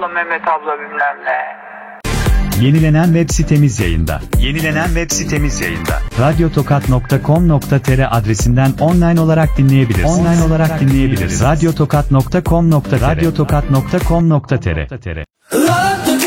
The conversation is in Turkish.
abla, Mehmet abla bilmem ne. Yenilenen web sitemiz yayında. Radyotokat.com.tr adresinden online olarak dinleyebiliriz. Radyotokat.com.tr